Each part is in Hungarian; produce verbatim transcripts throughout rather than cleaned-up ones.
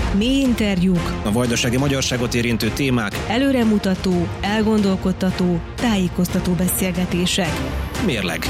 Mély interjúk, a vajdasági magyarságot érintő témák, előremutató, elgondolkodtató, tájékoztató beszélgetések. Mérleg.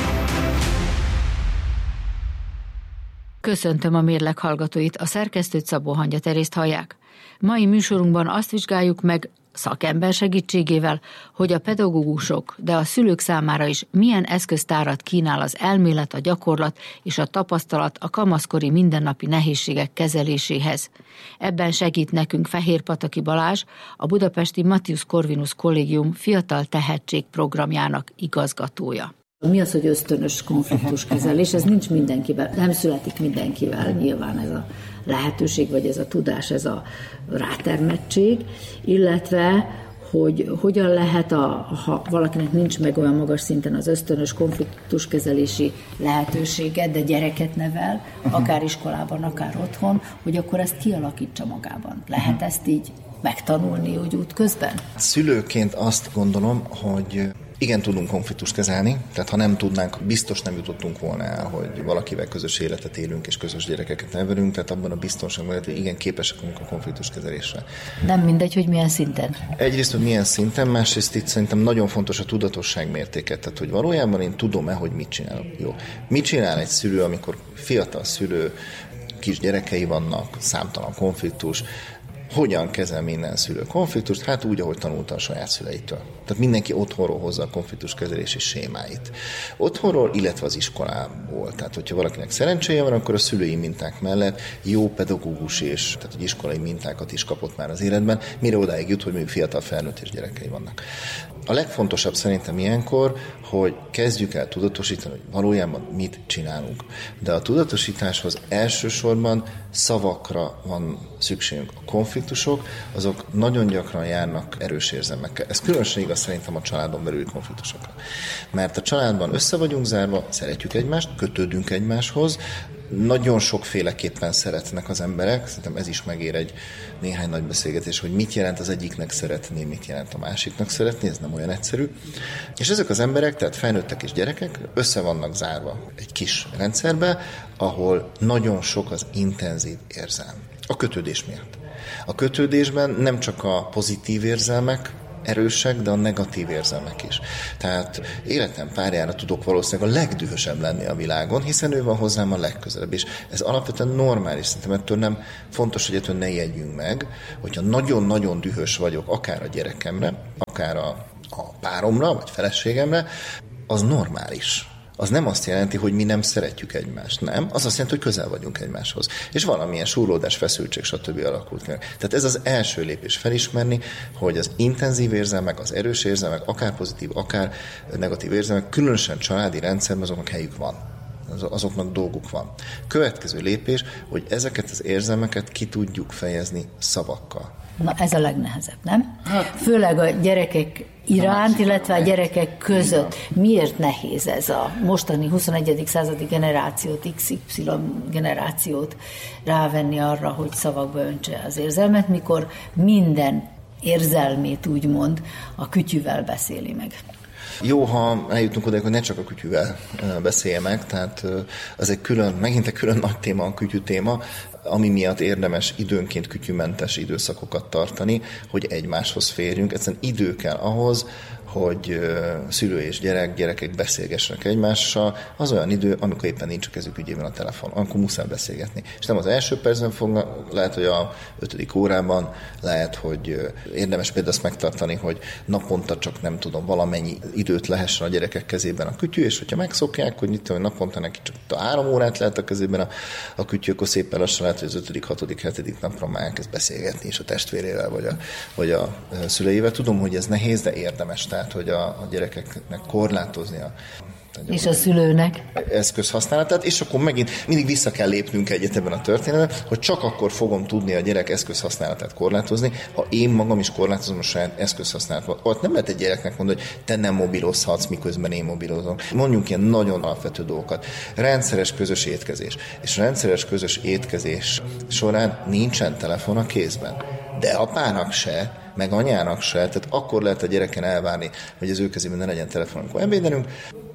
Köszöntöm a Mérleg hallgatóit, a szerkesztőt Szabó Hangya Terészt hallják. Mai műsorunkban azt vizsgáljuk meg szakember segítségével, hogy a pedagógusok, de a szülők számára is milyen eszköztárat kínál az elmélet, a gyakorlat és a tapasztalat a kamaszkori mindennapi nehézségek kezeléséhez. Ebben segít nekünk Fehérpataki Balázs, a budapesti Matthius Corvinus Kollégium Fiatal Tehetség programjának igazgatója. Mi az, hogy ösztönös konfliktuskezelés? Ez nincs mindenkivel, nem születik mindenkivel nyilván ez a lehetőség, vagy ez a tudás, ez a rátermettség, illetve hogy hogyan lehet, a, ha valakinek nincs meg olyan magas szinten az ösztönös konfliktuskezelési lehetősége, de gyereket nevel, akár iskolában, akár otthon, hogy akkor ezt kialakítsa magában. Lehet ezt így megtanulni úgy útközben? Szülőként azt gondolom, hogy igen, tudunk konfliktust kezelni, tehát ha nem tudnánk, biztos nem jutottunk volna el, hogy valakivel közös életet élünk és közös gyerekeket nevelünk, tehát abban a biztonságban, hogy igen, képesek vagyunk a konfliktus kezelésre. Nem mindegy, hogy milyen szinten. Egyrészt, hogy milyen szinten, másrészt itt szerintem nagyon fontos a tudatosság mértéke, tehát hogy valójában én tudom-e, hogy mit csinálok. Jó. Mit csinál egy szülő, amikor fiatal szülő, kis gyerekei vannak, számtalan konfliktus, hogyan kezel minden szülő konfliktust? Hát úgy, ahogy tanulta a saját szüleitől. Tehát mindenki otthonról hozza a konfliktuskezelési sémáit. Otthonról, illetve az iskolából. Tehát, hogyha valakinek szerencséje van, akkor a szülői minták mellett jó pedagógus és tehát, hogy iskolai mintákat is kapott már az életben, mire odáig jut, hogy még fiatal felnőtt és gyerekei vannak. A legfontosabb szerintem ilyenkor, hogy kezdjük el tudatosítani, hogy valójában mit csinálunk. De a tudatosításhoz elsősorban szavakra van szükségünk. A konfliktusok, azok nagyon gyakran járnak erős érzelmekkel. Ez különösen igaz szerintem a családon belüli konfliktusokra. Mert a családban össze vagyunk zárva, szeretjük egymást, kötődünk egymáshoz, nagyon sokféleképpen szeretnek az emberek, szerintem ez is megér egy néhány nagy beszélgetés, hogy mit jelent az egyiknek szeretni, mit jelent a másiknak szeretni, ez nem olyan egyszerű. És ezek az emberek, tehát felnőttek és gyerekek össze vannak zárva egy kis rendszerbe, ahol nagyon sok az intenzív érzelm. A kötődés miatt. A kötődésben nem csak a pozitív érzelmek erősek, de a negatív érzelmek is. Tehát életem párjára tudok valószínűleg a legdühösebb lenni a világon, hiszen ő van hozzám a legközelebb, és ez alapvetően normális. Szerintem ettől nem fontos, hogy ettől ne ijedjünk meg, hogyha nagyon-nagyon dühös vagyok, akár a gyerekemre, akár a, a páromra, vagy feleségemre, az normális. Az nem azt jelenti, hogy mi nem szeretjük egymást, nem. Az azt jelenti, hogy közel vagyunk egymáshoz. És valamilyen súrlódás, feszültség, stb. Alakult ki. Tehát ez az első lépés felismerni, hogy az intenzív érzelmek, az erős érzelmek, akár pozitív, akár negatív érzelmek, különösen családi rendszerben azoknak helyük van. Azoknak dolguk van. Következő lépés, hogy ezeket az érzelmeket ki tudjuk fejezni szavakkal. Na ez a legnehezebb, nem? Főleg a gyerekek iránt, illetve a gyerekek között. Miért nehéz ez a mostani huszonegyedik századi generációt, iksz ipszilon generációt rávenni arra, hogy szavakba öntse az érzelmet, mikor minden érzelmét úgymond a kütyűvel beszéli meg? Jó, ha eljutunk oda, hogy ne csak a kütyűvel beszélje meg, tehát az egy külön, megint egy külön nagy téma, a kütyű téma, ami miatt érdemes időnként kütyűmentes időszakokat tartani, hogy egymáshoz férjünk. Egyszerűen idő kell ahhoz, hogy szülő és gyerek, gyerekek beszélgessenek egymással, az olyan idő, amikor éppen nincs a kezük ügyében a telefon, akkor muszáj beszélgetni. És nem az első percben fognak, lehet, hogy a ötödik órában, lehet, hogy érdemes például azt megtartani, hogy naponta csak nem tudom, valamennyi időt lehessen a gyerekek kezében a kütyű, és hogyha megszokják, hogy itt, hogy naponta neki csak három órát lehet a kezében a, a kütyű, akkor szépen lassan lehet, hogy az ötödik, hatodik, hetedik napra már elkezd beszélgetni, és a testvérével, vagy a, vagy a szüleivel. Tudom, hogy ez nehéz, de érdemes. Tehát, hogy a, a gyerekeknek korlátozni a és a szülőnek eszközhasználatát, és akkor megint mindig vissza kell lépnünk egyet ebben a történetben, hogy csak akkor fogom tudni a gyerek eszközhasználatát korlátozni, ha én magam is korlátozom a saját eszközhasználatot. Ott nem lehet egy gyereknek mondani, hogy te nem mobilozhatsz, miközben én mobilozom. Mondjunk ilyen nagyon alapvető dolgokat. Rendszeres közös étkezés. És rendszeres közös étkezés során nincsen telefon a kézben. De apának se, meg anyának se, tehát akkor lehet a gyereken elvárni, hogy az ő kezében ne legyen telefon, amikor ebédelünk.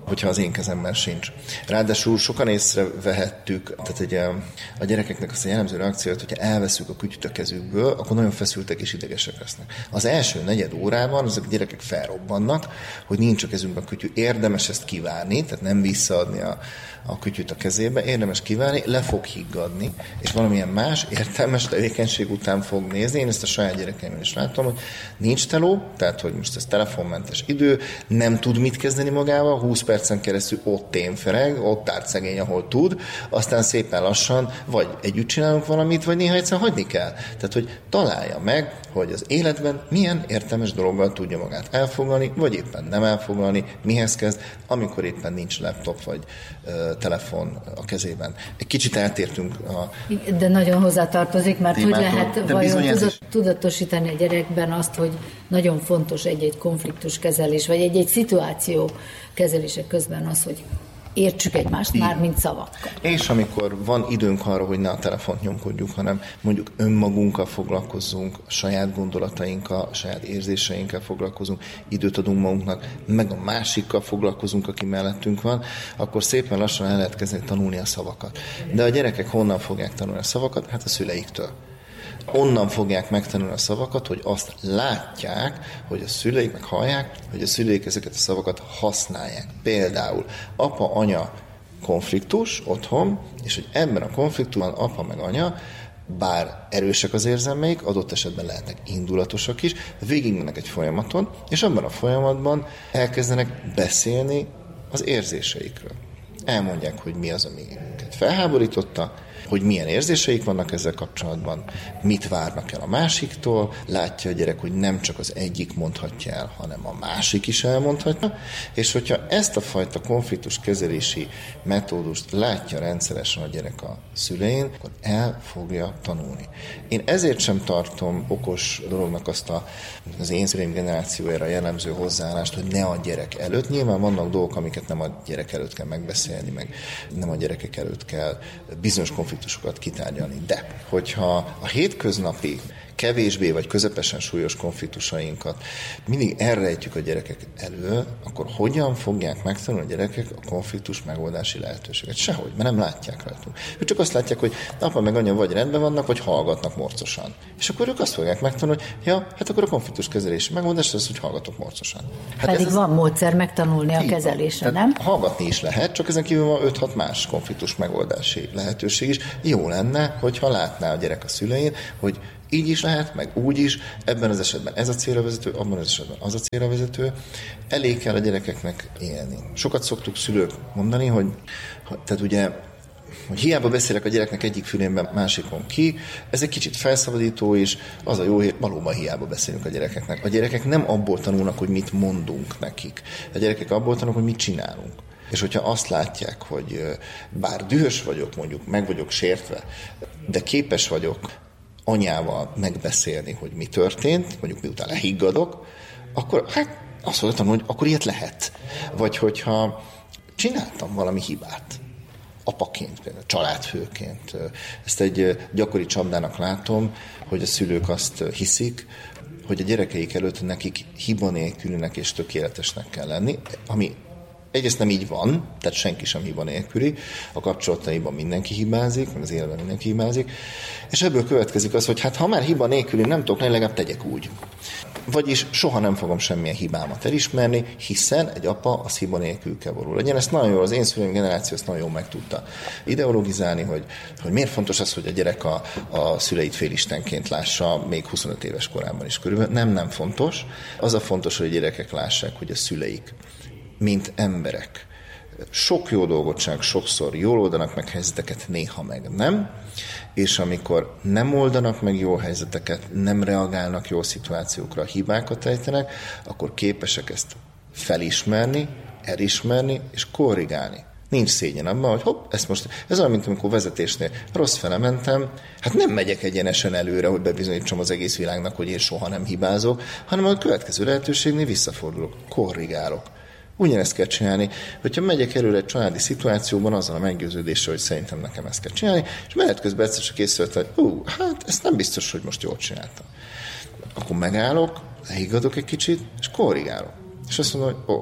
hogyha az én kezemben sincs. Ráadásul sokan észrevehettük, tehát ugye a gyerekeknek azt a jellemző reakciót, hogyha elveszük a kütyüt a kezükből, akkor nagyon feszültek és idegesek lesznek. Az első negyed órában azok a gyerekek felrobbannak, hogy nincs a kezünkben a kütyű. Érdemes ezt kivárni, tehát nem visszaadni a, a kütyüt a kezébe, érdemes kivárni, le fog higgadni, és valamilyen más értelmes tevékenység után fog nézni. Én ezt a saját gyerekeimben is látom, hogy nincs teló, tehát hogy most ez telefonmentes idő, nem tud mit kezdeni magával, húsz percen keresztül ott témfereg, ott árt szegény, ahol tud, aztán szépen lassan vagy együtt csinálunk valamit, vagy néha egyszer hagyni kell. Tehát, hogy találja meg, hogy az életben milyen értelmes dologgal tudja magát elfoglalni, vagy éppen nem elfoglalni, mihez kezd, amikor éppen nincs laptop vagy ö, telefon a kezében. Egy kicsit eltértünk a... De nagyon hozzátartozik, mert hogy lehet vajon tudat, tudatosítani a gyerekben azt, hogy nagyon fontos egy-egy konfliktus kezelés, vagy egy-egy szituáció kezelése közben az, hogy értsük egymást így, már, mint szavakkal. És amikor van időnk arra, hogy ne a telefont nyomkodjuk, hanem mondjuk önmagunkkal foglalkozzunk, a saját gondolatainkkal, a saját érzéseinkkel foglalkozunk, időt adunk magunknak, meg a másikkal foglalkozunk, aki mellettünk van, akkor szépen lassan el lehet kezdeni tanulni a szavakat. De a gyerekek honnan fogják tanulni a szavakat? Hát a szüleiktől. Onnan fogják megtanulni a szavakat, hogy azt látják, hogy a szüleik meg hallják, hogy a szüleik ezeket a szavakat használják. Például apa-anya konfliktus otthon, és hogy ebben a konfliktusban apa meg anya, bár erősek az érzelmeik, adott esetben lehetnek indulatosak is, végigmennek egy folyamaton, és abban a folyamatban elkezdenek beszélni az érzéseikről. Elmondják, hogy mi az, ami őket felháborította, hogy milyen érzéseik vannak ezzel kapcsolatban, mit várnak el a másiktól, látja a gyerek, hogy nem csak az egyik mondhatja el, hanem a másik is elmondhatja, és hogyha ezt a fajta konfliktus kezelési metódust látja rendszeresen a gyerek a szülein, akkor el fogja tanulni. Én ezért sem tartom okos dolognak azt a, az én szüleim generációjára jellemző hozzáállást, hogy ne a gyerek előtt. Nyilván vannak dolgok, amiket nem a gyerek előtt kell megbeszélni, meg nem a gyerekek előtt kell bizonyos konfliktusokat kitárgyalni. De hogyha a hétköznapi kevésbé vagy közepesen súlyos konfliktusainkat mindig elrejtjük a gyerekek elő, akkor hogyan fogják megtanulni a gyerekek a konfliktus megoldási lehetőséget? Sehogy, mert nem látják rajtunk. Ők csak azt látják, hogy apa meg anya vagy rendben vannak, vagy hallgatnak morcosan. És akkor ők azt fogják megtanulni, hogy ja, hát akkor a konfliktus kezelési megoldás az, hogy hallgatok morcosan. Hát Pedig ez van az... módszer megtanulni a kezelésre, nem? Hallgatni is lehet, csak ezen kívül van öt-hat más konfliktus megoldási lehetőség is. Jó lenne, hogyha látná a gyerek a szülein, hogy így is lehet, meg úgy is, ebben az esetben ez a célra vezető, abban az esetben az a célra vezető. Elég kell a gyerekeknek élni. Sokat szoktuk szülők mondani, hogy tehát ugye, hogy hiába beszélek a gyereknek egyik fülében, másikon ki, ez egy kicsit felszabadító is, az a jó hír, valóban hiába beszélünk a gyerekeknek. A gyerekek nem abból tanulnak, hogy mit mondunk nekik. A gyerekek abból tanulnak, hogy mit csinálunk. És hogyha azt látják, hogy bár dühös vagyok, mondjuk meg vagyok sértve, de képes vagyok anyával megbeszélni, hogy mi történt, mondjuk miután lehiggadok, akkor hát azt mondtam, hogy akkor ilyet lehet. Vagy hogyha csináltam valami hibát, apaként, például családfőként. Ezt egy gyakori csapdának látom, hogy a szülők azt hiszik, hogy a gyerekeik előtt nekik hiba nélkülnek és tökéletesnek kell lenni, ami egyrészt nem így van, tehát senki sem hiba nélküli, a kapcsolataiban mindenki hibázik, meg az életben mindenki hibázik, és ebből következik az, hogy hát ha már hiba nélküli nem tudok lenni, legalább tegyek úgy. Vagyis soha nem fogom semmilyen hibámat elismerni, hiszen egy apa az hiba nélkül kell való legyen. Ezt nagyon jól, az én szüleim generáció ezt nagyon jól meg tudta ideologizálni, hogy, hogy miért fontos az, hogy a gyerek a, a szüleit félistenként lássa, még huszonöt éves korában is körülbelül. Nem, nem fontos. Az a fontos, hogy a gyerekek lássák, hogy a szüleik mint emberek. Sok jó dolgot csinálnak, sokszor jól oldanak meg helyzeteket, néha meg nem, és amikor nem oldanak meg jó helyzeteket, nem reagálnak jó szituációkra, hibákat ejtenek, akkor képesek ezt felismerni, elismerni és korrigálni. Nincs szégyen abban, hogy hopp, ezt most, ez olyan, mint amikor vezetésnél rossz fele mentem, hát nem megyek egyenesen előre, hogy bebizonyítsam az egész világnak, hogy én soha nem hibázok, hanem a következő lehetőségnél visszafordulok, korrigálok. Ugyanezt kell csinálni, hogyha megyek előre egy családi szituációban azzal a meggyőződéssel, hogy szerintem nekem ezt kell csinálni, és menet közben egyszer csak észrevettem, hogy ú, hát ezt nem biztos, hogy most jól csináltam. Akkor megállok, lehiggadok egy kicsit, és korrigálok. És azt mondom, hogy ó,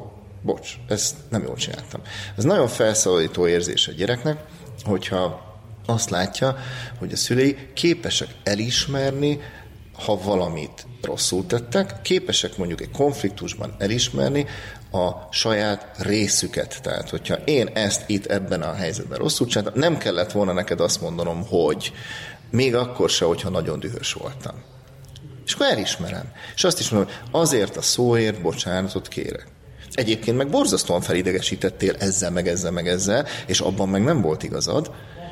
Bocs, ezt nem jól csináltam. Ez nagyon felszabadító érzés a gyereknek, hogyha azt látja, hogy a szülei képesek elismerni, ha valamit rosszul tettek, képesek mondjuk egy konfliktusban elismerni a saját részüket. Tehát, hogyha én ezt itt ebben a helyzetben rosszul csináltam, nem kellett volna neked azt mondanom, hogy még akkor se, hogyha nagyon dühös voltam. És akkor elismerem. És azt is mondom, hogy azért a szóért bocsánatot kérek. Egyébként meg borzasztóan felidegesítettél ezzel, meg ezzel, meg ezzel, és abban meg nem volt igazad,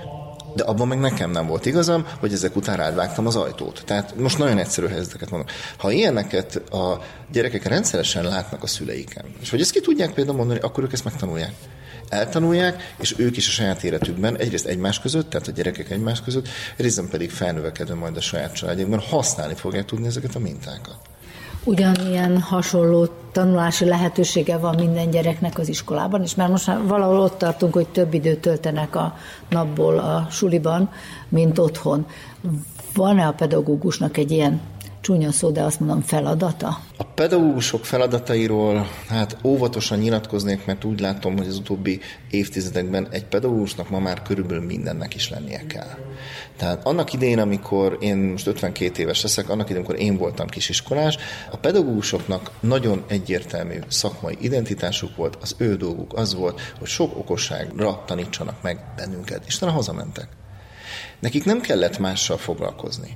de abban meg nekem nem volt igazam, hogy ezek után rád vágtam az ajtót. Tehát most nagyon egyszerű helyzeteket mondok. Ha ilyeneket a gyerekek rendszeresen látnak a szüleiken, és hogy ezt ki tudják például mondani, akkor ők ezt megtanulják. Eltanulják, és ők is a saját életükben, egyrészt egymás között, tehát a gyerekek egymás között, részben pedig felnövekedve majd a saját családjukban használni fogják tudni ezeket a mintákat. Ugyanilyen hasonló tanulási lehetősége van minden gyereknek az iskolában is, mert most már valahol ott tartunk, hogy több időt töltenek a napból a suliban, mint otthon. Van-e a pedagógusnak egy ilyen csúnya szó, de azt mondom, feladata? A pedagógusok feladatairól hát óvatosan nyilatkoznék, mert úgy látom, hogy az utóbbi évtizedekben egy pedagógusnak ma már körülbelül mindennek is lennie kell. Tehát annak idején, amikor én most ötvenkét éves leszek, annak idején, amikor én voltam kisiskolás, a pedagógusoknak nagyon egyértelmű szakmai identitásuk volt, az ő dolguk az volt, hogy sok okosságra tanítsanak meg bennünket, és utána hazamentek. Nekik nem kellett mással foglalkozni.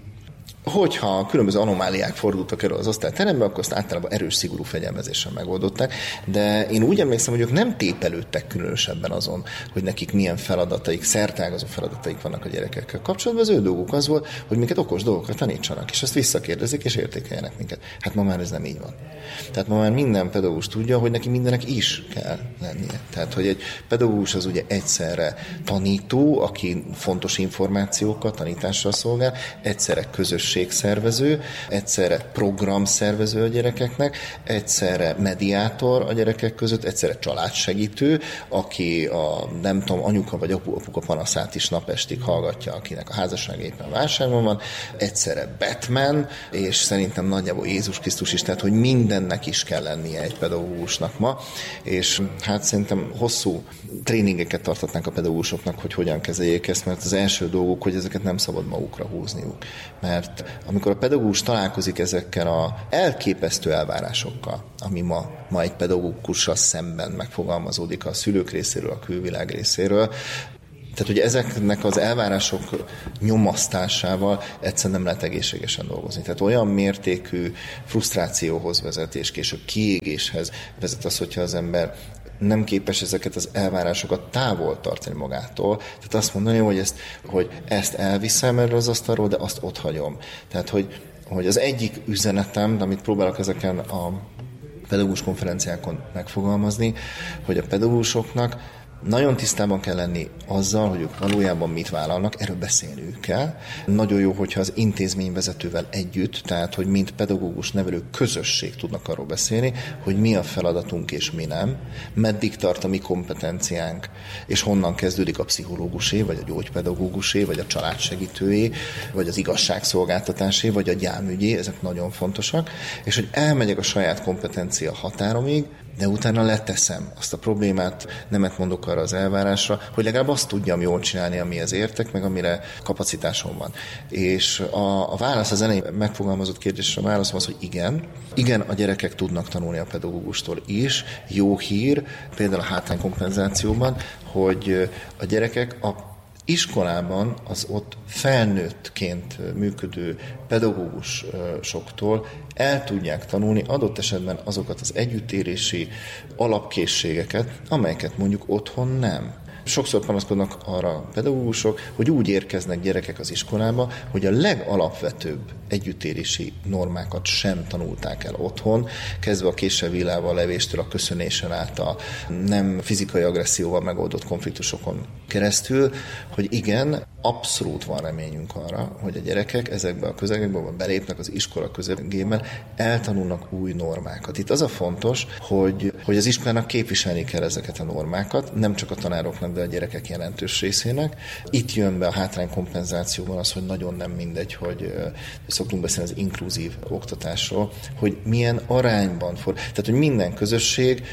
Hogyha különböző anomáliák fordultak elő az osztályterembe, akkor azt általában erős, szigorú fegyelmezéssel megoldották, de én úgy emlékszem, hogy ők nem tépelődtek különösebben azon, hogy nekik milyen feladataik, szertágazó feladataik vannak a gyerekekkel kapcsolatban. Az ő dolguk az volt, hogy minket okos dolgokat tanítsanak, és ezt visszakérdezik, és értékeljenek minket. Hát ma már ez nem így van. Tehát ma már minden pedagógus tudja, hogy neki mindennek is kell lennie. Tehát, hogy egy pedagógus az ugye egyszerre tanító, aki fontos információkat tanítással szolgál, egyszerre közösségszervező, egyszerre programszervező a gyerekeknek, egyszerre mediátor a gyerekek között, egyszerre családsegítő, aki a nem tudom, anyuka vagy apu, apuka panaszát is napestig hallgatja, akinek a házasság éppen válságban van, egyszerre Batman, és szerintem nagyjából Jézus Krisztus is, tehát, hogy mindennek is kell lennie egy pedagógusnak ma, és hát szerintem hosszú tréningeket tartatnánk a pedagógusoknak, hogy hogyan kezeljék ezt, mert az első dolguk, hogy ezeket nem szabad magukra húzniuk. Mert amikor a pedagógus találkozik ezekkel az elképesztő elvárásokkal, ami ma, ma egy pedagógussal szemben megfogalmazódik a szülők részéről, a külvilág részéről, tehát, hogy ezeknek az elvárások nyomasztásával egyszerűen nem lehet egészségesen dolgozni. Tehát olyan mértékű frusztrációhoz vezet, és később kiégéshez vezet az, hogyha az ember nem képes ezeket az elvárásokat távol tartani magától. Tehát azt mondani, hogy ezt, hogy ezt elviszem erről az asztalról, de azt ott hagyom. Tehát, hogy, hogy az egyik üzenetem, amit próbálok ezeken a pedagógus konferenciákon megfogalmazni, hogy a pedagógusoknak nagyon tisztában kell lenni azzal, hogy ők valójában mit vállalnak, erről beszélniük kell. Nagyon jó, hogyha az intézményvezetővel együtt, tehát hogy mint pedagógus nevelő közösség tudnak arról beszélni, hogy mi a feladatunk és mi nem, meddig tart a mi kompetenciánk, és honnan kezdődik a pszichológusé, vagy a gyógypedagógusé, vagy a családsegítőjé, vagy az igazságszolgáltatásé, vagy a gyámügyé, ezek nagyon fontosak, és hogy elmegyek a saját kompetencia határomig, de utána leteszem azt a problémát, nemet mondok arra az elvárásra, hogy legalább azt tudjam jól csinálni, amihez értek, meg amire kapacitásom van. És a, a válasz az elején megfogalmazott kérdésre a válaszom az, hogy igen. Igen, a gyerekek tudnak tanulni a pedagógustól is. Jó hír, például a hátránykompenzációban, hogy a gyerekek a iskolában az ott felnőttként működő pedagógusoktól el tudják tanulni adott esetben azokat az együttélési alapkészségeket, amelyeket mondjuk otthon nem. Sokszor panaszkodnak arra a pedagógusok, hogy úgy érkeznek gyerekek az iskolába, hogy a legalapvetőbb együttélési normákat sem tanulták el otthon, kezdve a késsel, villával, levéstől, a köszönésen át a nem fizikai agresszióval megoldott konfliktusokon keresztül, hogy igen, abszolút van reményünk arra, hogy a gyerekek ezekbe a közegekbe belépnek az iskola közegében, eltanulnak új normákat. Itt az a fontos, hogy, hogy az iskolának képviselni kell ezeket a normákat, nem csak a tanároknak, de a gyerekek jelentős részének. Itt jön be a hátránykompenzációban az, hogy nagyon nem mindegy, hogy szoktunk beszélni az inkluzív oktatásról, hogy milyen arányban for. Tehát, hogy minden közösség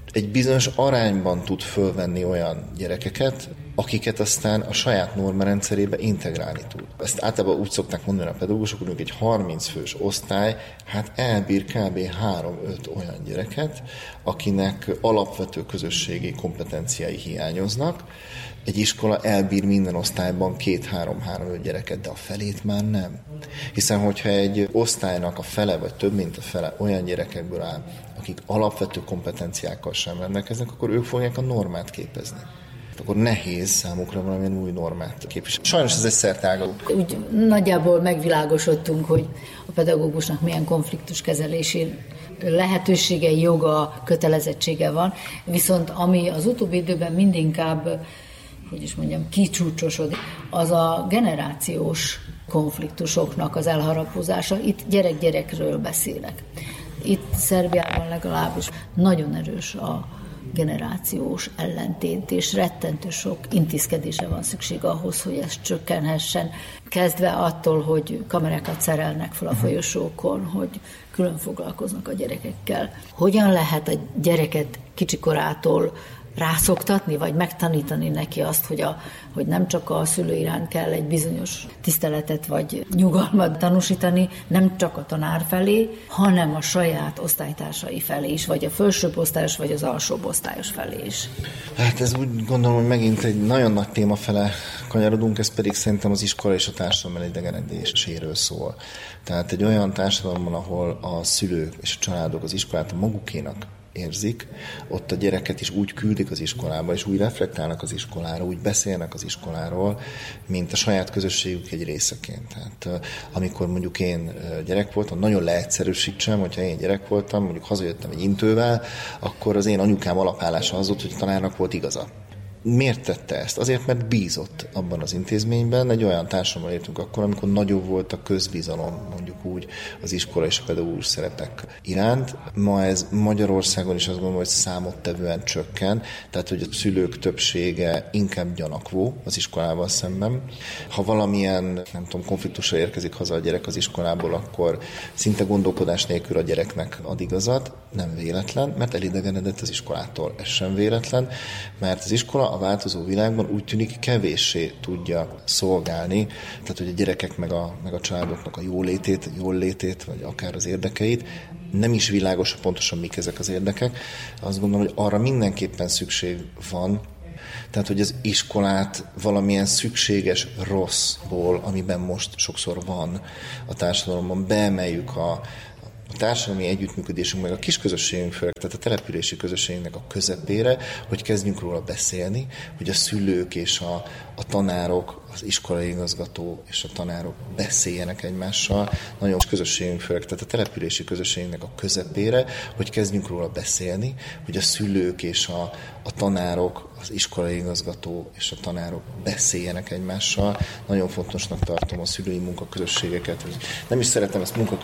egy bizonyos arányban tud fölvenni olyan gyerekeket, akiket aztán a saját normarendszerébe integrálni tud. Ezt általában úgy szokták mondani a pedagógusok, hogy egy harminc fős osztály hát elbír kb. három-öt olyan gyereket, akinek alapvető közösségi kompetenciái hiányoznak. Egy iskola elbír minden osztályban két-három-három-öt gyereket, de a felét már nem. Hiszen, hogyha egy osztálynak a fele, vagy több mint a fele olyan gyerekekből áll, akik alapvető kompetenciákkal sem rendelkeznek, akkor ők fogják a normát képezni. Akkor nehéz számukra valamilyen új normát képviselni. Sajnos ez egy szertágazó. Úgy nagyjából megvilágosodtunk, hogy a pedagógusnak milyen konfliktuskezelési lehetőségei, joga, kötelezettsége van, viszont ami az utóbbi időben mindinkább, hogy is mondjam, kicsúcsosodik, az a generációs konfliktusoknak az elharapózása. Itt gyerek-gyerekről beszélek. Itt Szerbiában legalábbis nagyon erős a generációs ellentét, és rettentő sok intézkedésre van szükség ahhoz, hogy ez csökkenhessen. Kezdve attól, hogy kamerákat szerelnek fel a folyosókon, hogy külön foglalkoznak a gyerekekkel. Hogyan lehet a gyereket kicsikorától rászoktatni, vagy megtanítani neki azt, hogy, a, hogy nem csak a szülő iránt kell egy bizonyos tiszteletet vagy nyugalmat tanúsítani, nem csak a tanár felé, hanem a saját osztálytársai felé is, vagy a felsőbb osztályos, vagy az alsóbb osztályos felé is. Hát ez úgy gondolom, hogy megint egy nagyon nagy téma fele kanyarodunk, ez pedig szerintem az iskola és a társadalom elidegenedéséről szól. Tehát egy olyan társadalomban, ahol a szülők és a családok az iskolát magukénak érzik, ott a gyereket is úgy küldik az iskolába, és úgy reflektálnak az iskolára, úgy beszélnek az iskoláról, mint a saját közösségük egy részeként. Tehát amikor mondjuk én gyerek voltam, nagyon leegyszerűsítsem, hogyha én gyerek voltam, mondjuk hazajöttem egy intővel, akkor az én anyukám alapállása az volt, hogy a tanárnak volt igaza. Miért tette ezt? Azért, mert bízott abban az intézményben. Egy olyan társadalomban éltünk akkor, amikor nagyobb volt a közbizalom, mondjuk úgy, az iskola és a pedagógus szerepek iránt. Ma ez Magyarországon is azt gondolom, hogy számottevően csökken, tehát hogy a szülők többsége inkább gyanakvó az iskolával szemben. Ha valamilyen, nem tudom, konfliktusra érkezik haza a gyerek az iskolából, akkor szinte gondolkodás nélkül a gyereknek ad igazat. Nem véletlen, mert elidegenedett az iskolától. Ez sem véletlen, mert az iskola a változó világban úgy tűnik kevéssé tudja szolgálni, tehát hogy a gyerekek meg a, meg a családoknak a jólétét, a jóllétét, vagy akár az érdekeit. Nem is világos pontosan mik ezek az érdekek. Azt gondolom, hogy arra mindenképpen szükség van, tehát hogy az iskolát valamilyen szükséges rosszból, amiben most sokszor van a társadalomban, beemeljük a a társadalmi együttműködésünk, meg a kis közösségünk, főleg, tehát a települési közösségnek a közepére, hogy kezdjünk róla beszélni, hogy a szülők és a, a tanárok, az iskolai igazgató és a tanárok beszéljenek egymással. Nagyon közösségünk, főleg, tehát a települési közösségnek a közepére, hogy kezdjünk róla beszélni, hogy a szülők és a, a tanárok, az iskolai igazgató és a tanárok beszéljenek egymással. Nagyon fontosnak tartom a szülői munkaközösségeket, hogy nem is szeretem ezt munka